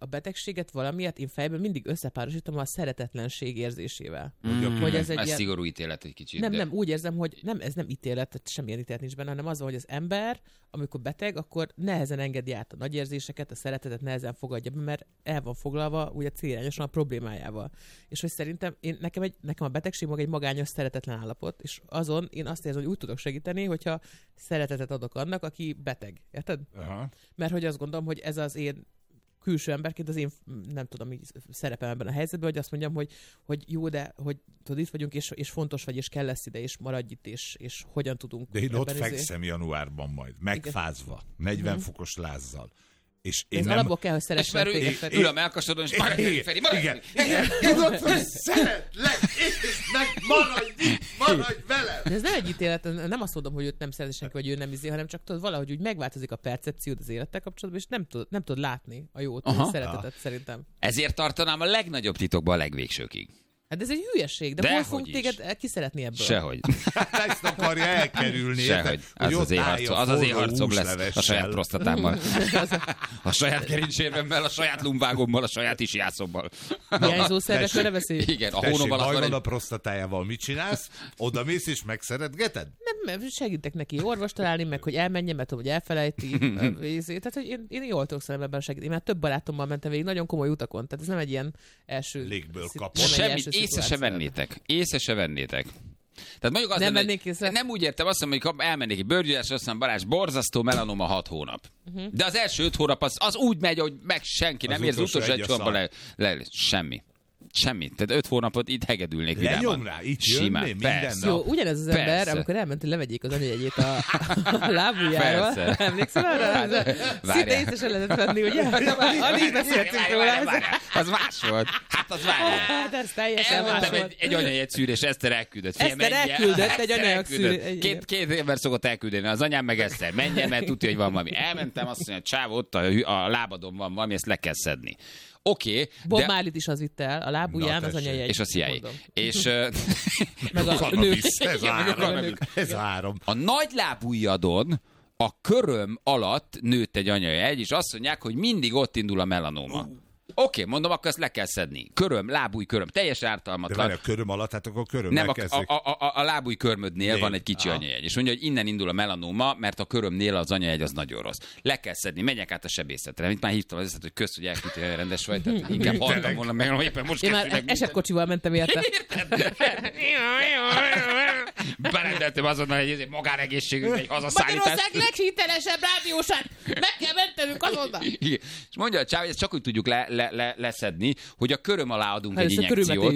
a betegséget valamiért én fejben mindig összepárosítom a szeretetlenség érzésével. Hogy ez egy ilyen... szigorú ítélet egy kicsit. Nem, úgy érzem, hogy ez nem ítélet, tehát semmilyen ítélet nincs benne, hanem az, hogy az ember, amikor beteg, akkor nehezen engedi át a nagy érzéseket, a szeretetet nehezen fogadja be, mert el van foglalva ugye célirányosan a problémájával. És hogy szerintem nekem a betegség maga egy magányos, szeretetlen állapot, és azon én azt érzem, hogy úgy tudok segíteni, hogyha szeretetet adok annak, aki beteg. Érted? Aha. Mert hogy azt gondolom, hogy ez az én külső emberként az én, nem tudom, így szerepem ebben a helyzetben, hogy azt mondjam, hogy jó, de hogy tudod, itt vagyunk, és fontos vagy, és kell lesz ide, és maradj itt, és hogyan tudunk. De én ott fekszem januárban majd, megfázva, 40 fokos lázzal. És én ez nem... alapból kell, hogy szeressem téged, Feri. Ül a melkasodon, és maradj, Feri, maradj! Igen. Tudod, hogy szeretlek, és maradj velem! De ez nem egy ítélet, nem azt mondom, hogy őt nem szereti senki, vagy ő nem hanem csak tudod, valahogy úgy megváltozik a percepciód az élettel kapcsolatban, és nem tudod látni a jót, a szeretetet szerintem. Ezért tartanám a legnagyobb titokba a legvégsőkig. Hát ez egy hülyeség, de hol fogunk téged kiszeretni ebből? Sehogy. Ezt akarja elkerülni. Sehogy. Az az éjharcom lesz a saját prostatámmal. A saját gerincsérvemmel, a saját lumbágommal, a saját isjászommal. Hiányzó szervekről beszéljük? Igen, a Tessék, hónom alatt van a prostatájával mit csinálsz? Oda mész és megszeretgeted? Nem, segítek neki orvost találni, meg hogy elmenjen, mert tudom, hogy elfelejti. Tehát, hogy én jól tudok szerintem ebben segíteni. Mert több barátommal mentem végig nagyon komoly utakon. Tehát ez nem egy ilyen első... Légből kapott. Semmit észre se vennétek. Tehát mondjuk azt nem úgy értem, azt mondom, hogy elmennék egy bőrgyógyásra, azt mondom, Balázs, borzasztó melanoma 6 hónap. De az első 5 hónap az úgy megy, hogy meg senki nem érzi, utolsó egy hónapban Semmi. Tehát 5 hónapot itt hegedülnék vidáman. Lenyom rá, itt simán. Minden nap. Jó, ugyanez az ember, amikor elment, hogy levegyék az anyajegyét a lábujjáról. Emlékszel arra? Szinte észre se lehetett venni, ugye? Alig beszéltünk róla. Az más volt. Hát az várjál. Hát ez teljesen más volt. Egy anyajegy szűrés, Eszter elküldött. Eszter elküldött egy anyajegy szűrés. Két ember szokott elküldeni, az anyám meg Eszter. Menjen, mert tudja, hogy van valami. Elmentem, azt mondja, csáv, ott a lábadon van valami, ezt le kell szedni. Oké. Bob Marley-t is az vitt el, a lábujján az anyajegy. És a CIA. És... meg a nők. Ez áram. A nagy lábujjadon a köröm alatt nőtt egy anyajegy, és azt mondják, hogy mindig ott indul a melanóma. Oké, mondom, akkor ezt le kell szedni. Köröm, lábujjköröm, teljesen ártalmatlan. De várj, a köröm alatt, hát akkor köröm nem, a lábujkörmödnél van egy kicsi anyajegy. És mondja, hogy innen indul a melanóma, mert a körömnél az anyajegy az nagyon rossz. Le kell szedni, menjek át a sebészetre. Mint már hívtam az összet, hogy kösz, hogy elküldte, hogy rendes vagy. Tehát inkább halltam volna meg, hogy éppen most én már esetkocsival mentem érte. Berendeltem azonnal egy magánegészségügybe, egy hazaszállítás. Magyarország leghitelesebb rádiósát! Meg kell mentenünk azonnal! És mondja a csáv, hogy ezt csak úgy tudjuk leszedni, hogy a köröm alá adunk egy injekciót.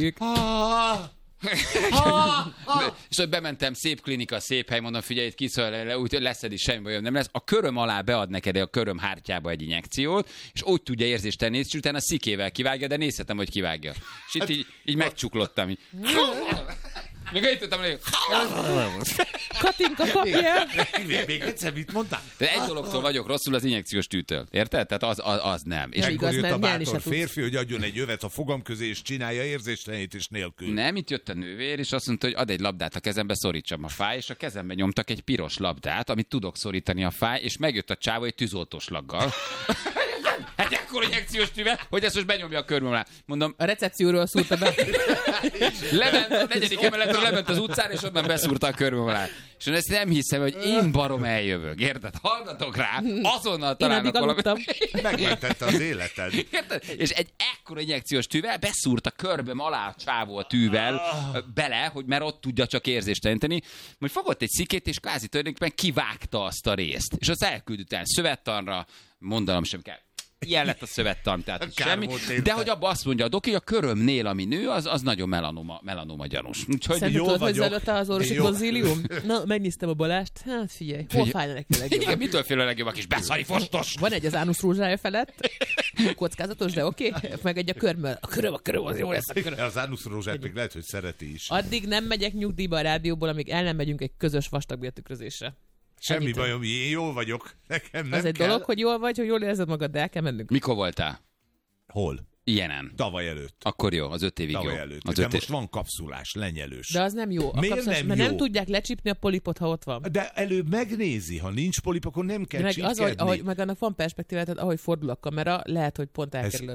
És hogy bementem, szép klinika, szép hely, mondom, figyelj, itt kiszól, úgy leszedi, semmi bajom nem lesz. A köröm alá bead neked a köröm hártyába egy injekciót, és úgy tudja érzést tenni, és utána szikével kivágja, de nézhetem, hogy kivágja. És itt így megcsuklottam. Még itt tudtam, hogy... Katinka, kapja! Még egyszer mit mondtál? De egy dologtól vagyok rosszul, az injekciós tűtől. Érted? Tehát az nem. És akkor jött a bátor férfi, hogy adjon egy övet a fogam közé, és csinálja érzéstelenítés nélkül. Nem, itt jött a nővér, és azt mondta, hogy ad egy labdát a kezembe, szorítsam a fáj, és a kezembe nyomtak egy piros labdát, amit tudok szorítani a fáj, és megjött a csávó egy tűzoltóslaggal. Hát ekkor injekciós tűvel, hogy ezt most benyomja a körmöm alá. Mondom, a recepcióról szúrta be. Lement a 4. emeletről, lement az utcára, és onnan beszúrta a körmöm alá. És ezt nem hiszem, hogy én barom eljövök. Érted? Hallgatok rá, azonnal találnak valamit. Megmentette az életed. Érted? És egy ekkora injekciós tűvel beszúrta körmöm alá a csávó a tűvel bele, hogy mert ott tudja csak érzésteleníteni. Majd fogott egy szikét, és kvázi tulajdonképpen kivágta azt a részt. És azt elküldött el szövettanra, mondanom sem kell. Ilyen lett a szövettan, tehát semmi. De hogy abban azt mondja a doki, hogy a körömnél, ami nő, az nagyon melanoma gyanús. Úgyhogy jól vagyok. Hozzáadott az orvosi konzílium? Na, megnéztem a Balást. Hát figyelj, hol fájna neki a legjobb? Igen, mitől fél a legjobb a kis beszari fostos? Van egy az ánusz rózsája felett. Kockázatos, de oké. Meg egy a körmöl. A köröm, az jó lesz a köröm. Az ánusz rózsát még lehet, hogy szereti is. Addig nem megyek nyugdíjba a rádióból, amíg el nem megyünk egy közös vastagbéltükrözésre. Semmi bajom, én jól vagyok. Nekem nem az egy kell. dolog, hogy jól vagy, hogy jól érzed magad, de el kell mennünk. Mikor voltál? Hol? Ilyenen. Tavaly előtt. Akkor jó, az 5 évig Tavaly jó. előtt. Az de most van kapszulás, lenyelős. De az nem jó. Miért nem mert jó? nem tudják lecsípni a polipot, ha ott van. De előbb megnézi, ha nincs polip, akkor nem kell csípkedni. Meg annak van perspektíva, tehát ahogy fordul a kamera, lehet, hogy pont elkerülöd.